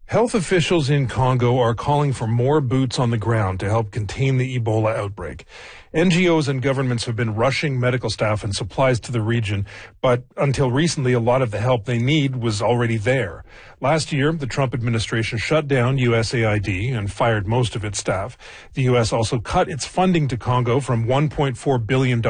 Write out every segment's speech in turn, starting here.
Health officials in Congo are calling for more boots on the ground to help contain the Ebola outbreak. NGOs and governments have been rushing medical staff and supplies to the region, but until recently, a lot of the help they need was already there. Last year, the Trump administration shut down USAID and fired most of its staff. The U.S. also cut its funding to Congo from $1.4 billion in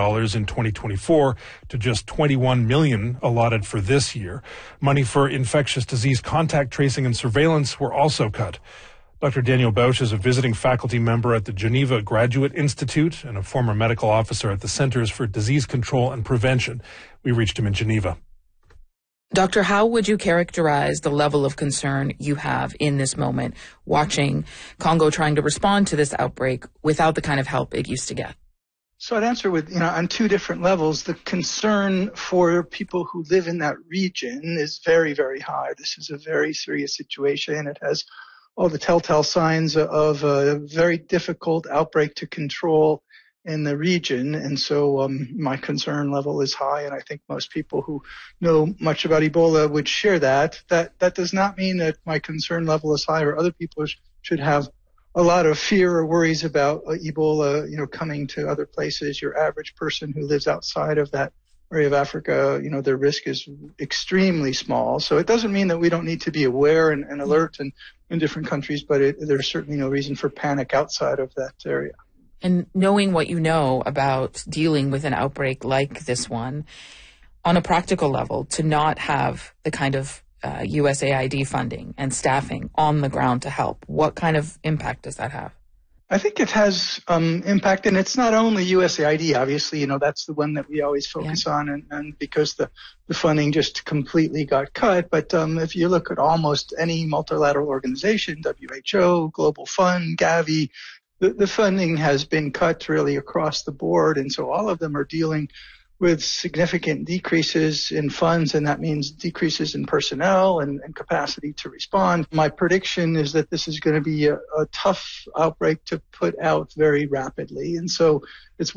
2024 to just $21 million allotted for this year. Money for infectious disease contact tracing and surveillance were also cut. Dr. Daniel Bausch is a visiting faculty member at the Geneva Graduate Institute and a former medical officer at the Centers for Disease Control and Prevention. We reached him in Geneva. Doctor, how would you characterize the level of concern you have in this moment, watching Congo trying to respond to this outbreak without the kind of help it used to get? So I'd answer with, on two different levels. The concern for people who live in that region is very, very high. This is a very serious situation. It has all the telltale signs of a very difficult outbreak to control in the region. And so my concern level is high, and I think most people who know much about Ebola would share that. That does not mean that my concern level is high or other people should have a lot of fear or worries about Ebola, coming to other places. Your average person who lives outside of that area of Africa, their risk is extremely small. So it doesn't mean that we don't need to be aware and alert in different countries, but there's certainly no reason for panic outside of that area. And knowing what you know about dealing with an outbreak like this one, on a practical level, to not have the kind of USAID funding and staffing on the ground to help, what kind of impact does that have? I think it has impact, and it's not only USAID, obviously, that's the one that we always focus on, and because the funding just completely got cut. But if you look at almost any multilateral organization, WHO, Global Fund, Gavi, the funding has been cut really across the board, and so all of them are dealing with significant decreases in funds, and that means decreases in personnel and capacity to respond. My prediction is that this is going to be a tough outbreak to put out very rapidly, and so it's